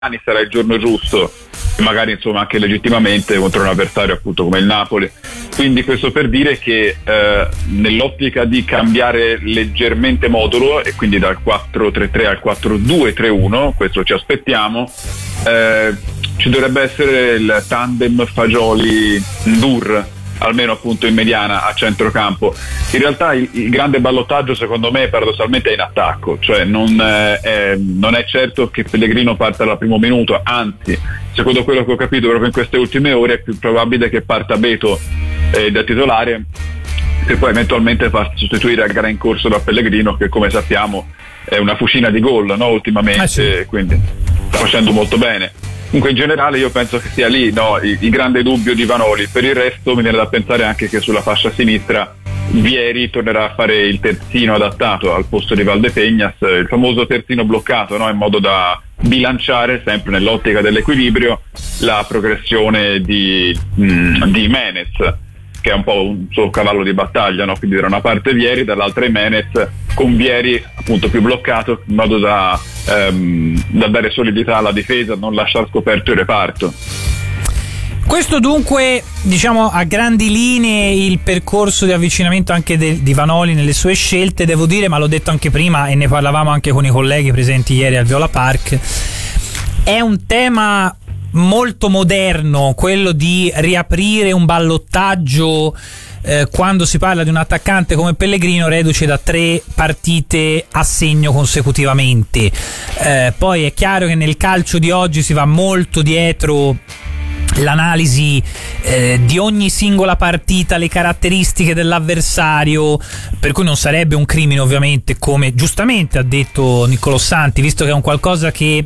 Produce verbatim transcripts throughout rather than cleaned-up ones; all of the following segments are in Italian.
sarà il giorno giusto, magari insomma anche legittimamente contro un avversario appunto come il Napoli. Quindi questo per dire che eh, nell'ottica di cambiare leggermente modulo e quindi dal quattro tre tre al quattro due tre uno, questo ci aspettiamo, eh, ci dovrebbe essere il tandem Fagioli-Ndur, almeno appunto in mediana a centrocampo. In realtà il, il grande ballottaggio secondo me paradossalmente è in attacco, cioè non è, è, non è certo che Pellegrino parta dal primo minuto, anzi secondo quello che ho capito proprio in queste ultime ore è più probabile che parta Beto eh, da titolare, che poi eventualmente fa sostituire a gara in corso da Pellegrino, che come sappiamo è una fucina di gol, no, ultimamente, ah, sì. Quindi sta facendo molto bene. Comunque in generale io penso che sia lì, no, il, il grande dubbio di Vanoli. Per il resto mi viene da pensare anche che sulla fascia sinistra Vieri tornerà a fare il terzino adattato al posto di Valdepeñas, il famoso terzino bloccato, no, in modo da bilanciare sempre nell'ottica dell'equilibrio la progressione di, mh, di Menez, che è un po' un suo cavallo di battaglia, no? Quindi da una parte Vieri, dall'altra Menez, con Vieri appunto più bloccato, in modo da, ehm, da dare solidità alla difesa, non lasciare scoperto il reparto. Questo dunque, diciamo, a grandi linee il percorso di avvicinamento anche de, di Vanoli nelle sue scelte. Devo dire, ma l'ho detto anche prima e ne parlavamo anche con i colleghi presenti ieri al Viola Park, è un tema molto moderno quello di riaprire un ballottaggio eh, quando si parla di un attaccante come Pellegrino reduce da tre partite a segno consecutivamente. Eh, poi è chiaro che nel calcio di oggi si va molto dietro l'analisi eh, di ogni singola partita, le caratteristiche dell'avversario, per cui non sarebbe un crimine ovviamente, come giustamente ha detto Niccolò Santi, visto che è un qualcosa che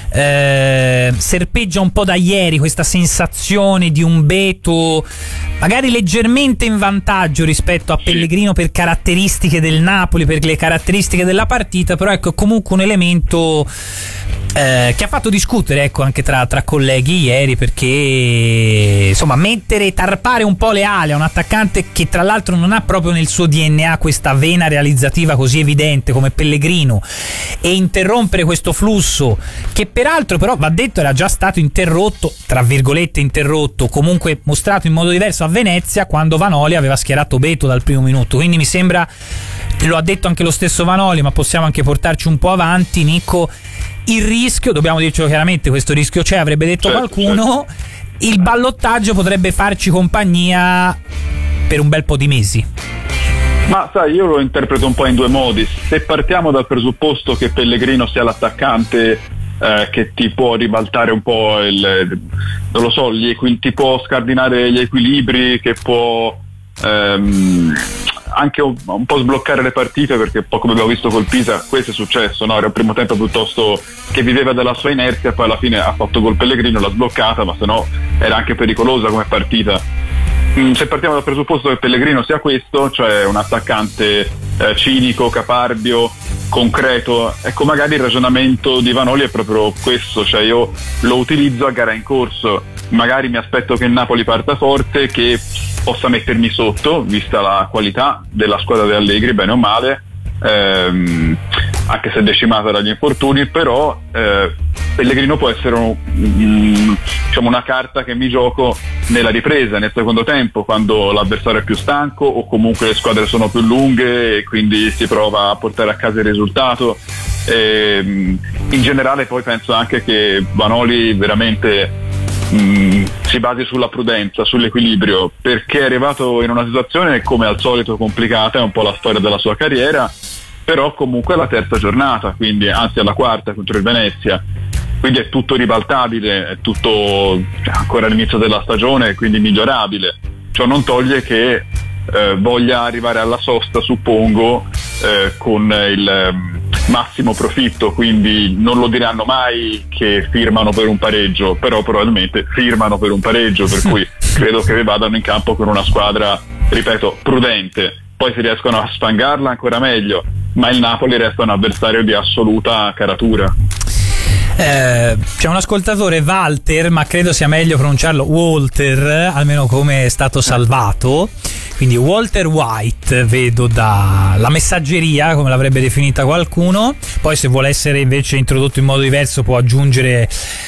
eh, serpeggia un po' da ieri, questa sensazione di un Beto magari leggermente in vantaggio rispetto a Pellegrino per caratteristiche del Napoli, per le caratteristiche della partita, però ecco comunque un elemento Eh, che ha fatto discutere, ecco, anche tra, tra colleghi ieri, perché insomma mettere, tarpare un po' le ali a un attaccante che tra l'altro non ha proprio nel suo D N A questa vena realizzativa così evidente come Pellegrino, e interrompere questo flusso che peraltro però va detto era già stato interrotto, tra virgolette interrotto, comunque mostrato in modo diverso a Venezia quando Vanoli aveva schierato Beto dal primo minuto. Quindi mi sembra, lo ha detto anche lo stesso Vanoli, ma possiamo anche portarci un po' avanti, Nico, il rischio, dobbiamo dircelo chiaramente, questo rischio c'è, avrebbe detto certo, qualcuno, certo. Il ballottaggio potrebbe farci compagnia per un bel po' di mesi. Ma sai, io lo interpreto un po' in due modi. Se partiamo dal presupposto che Pellegrino sia l'attaccante eh, che ti può ribaltare un po' il, non lo so, gli equi, ti può scardinare gli equilibri, che può ehm, anche un, un po' sbloccare le partite, perché un po' come abbiamo visto col Pisa questo è successo, no? Era il primo tempo piuttosto che viveva della sua inerzia, poi alla fine ha fatto gol Pellegrino, l'ha sbloccata, ma se no era anche pericolosa come partita. Mm, se partiamo dal presupposto che Pellegrino sia questo, cioè un attaccante eh, cinico, caparbio, concreto, ecco magari il ragionamento di Vanoli è proprio questo, cioè io lo utilizzo a gara in corso, magari mi aspetto che il Napoli parta forte, che possa mettermi sotto, vista la qualità della squadra di Allegri, bene o male, ehm, anche se decimata dagli infortuni, però eh, Pellegrino può essere un, um, diciamo una carta che mi gioco nella ripresa, nel secondo tempo, quando l'avversario è più stanco o comunque le squadre sono più lunghe e quindi si prova a portare a casa il risultato. E, in generale poi penso anche che Vanoli veramente Mm, si basi sulla prudenza, sull'equilibrio, perché è arrivato in una situazione come al solito complicata, è un po' la storia della sua carriera, però comunque è la terza giornata, quindi anzi è la quarta contro il Venezia, quindi è tutto ribaltabile, è tutto ancora all'inizio della stagione, quindi migliorabile. Ciò non toglie che eh, voglia arrivare alla sosta, suppongo, eh, con il eh, massimo profitto, quindi non lo diranno mai che firmano per un pareggio, però probabilmente firmano per un pareggio, per cui credo che vadano in campo con una squadra, ripeto, prudente. Poi se riescono a sfangarla ancora meglio, ma il Napoli resta un avversario di assoluta caratura. Eh, c'è un ascoltatore, Walter, ma credo sia meglio pronunciarlo Walter, almeno come è stato salvato. Quindi Walter White, vedo dalla messaggeria, come l'avrebbe definita qualcuno. Poi se vuole essere invece introdotto in modo diverso può aggiungere